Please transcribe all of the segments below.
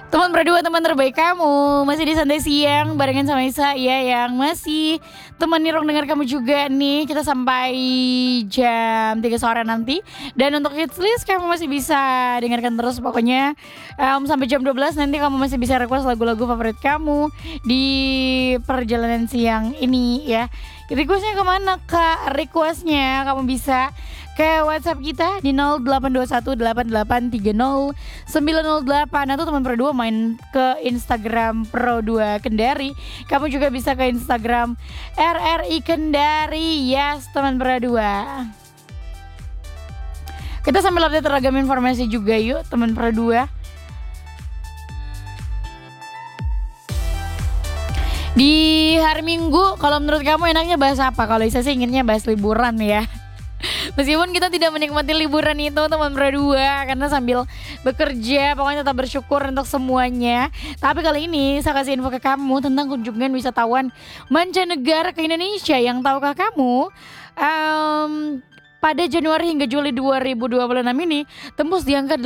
Teman berdua, teman terbaik kamu. Masih di Santai Siang barengan sama Isa ya, yang masih temenin ruang dengar kamu juga nih. Kita sampai jam 3 sore nanti. Dan untuk hits list kamu masih bisa dengarkan terus pokoknya, sampai jam 12 nanti kamu masih bisa request lagu-lagu favorit kamu di perjalanan siang ini ya. Requestnya kemana Kak? Requestnya kamu bisa ke WhatsApp kita di 08218830 908 atau teman Pro 2 main ke Instagram Pro 2 Kendari. Kamu juga bisa ke Instagram RRI Kendari. Yes, teman Pro 2. Kita sambil update ragam informasi juga yuk, teman Pro 2. Di hari Minggu, kalau menurut kamu enaknya bahas apa? Kalau saya sih inginnya bahas liburan ya. Meskipun kita tidak menikmati liburan itu teman berdua karena sambil bekerja, pokoknya tetap bersyukur untuk semuanya. Tapi kali ini saya kasih info ke kamu tentang kunjungan wisatawan mancanegara ke Indonesia. Yang tahukah kamu, pada Januari hingga Juli 2026 ini tembus di angka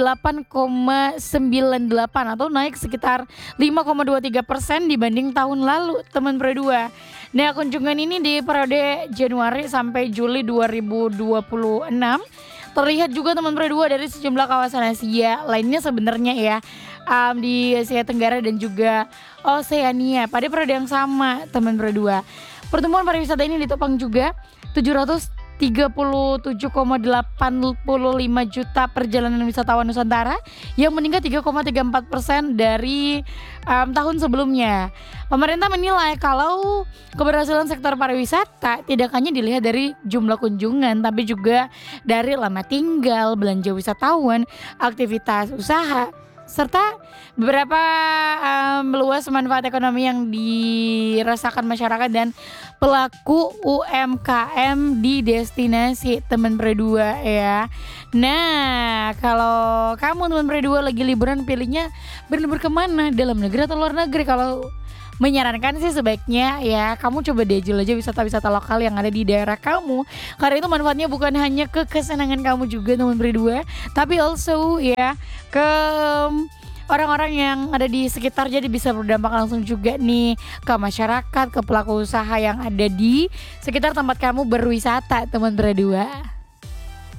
8,98 atau naik sekitar 5,23% dibanding tahun lalu, teman berdua. Nah, kunjungan ini di periode Januari sampai Juli 2026 terlihat juga teman berdua dari sejumlah kawasan Asia lainnya sebenarnya ya, di Asia Tenggara dan juga Oseania pada periode yang sama, teman berdua. Pertumbuhan pariwisata ini ditopang juga 737,85 juta perjalanan wisatawan Nusantara yang meningkat 3,34% dari tahun sebelumnya. Pemerintah menilai kalau keberhasilan sektor pariwisata tidak hanya dilihat dari jumlah kunjungan, tapi juga dari lama tinggal, belanja wisatawan, aktivitas usaha, serta beberapa meluas manfaat ekonomi yang dirasakan masyarakat dan pelaku UMKM di destinasi, teman berdua ya. Nah, kalau kamu teman berdua lagi liburan, pilihnya berlibur kemana? Dalam negeri atau luar negeri? Kalau menyarankan sih sebaiknya ya kamu coba deh jelajah wisata-wisata lokal yang ada di daerah kamu, karena itu manfaatnya bukan hanya ke kesenangan kamu juga teman berdua, tapi also ya ke orang-orang yang ada di sekitar, jadi bisa berdampak langsung juga nih ke masyarakat, ke pelaku usaha yang ada di sekitar tempat kamu berwisata, teman berdua.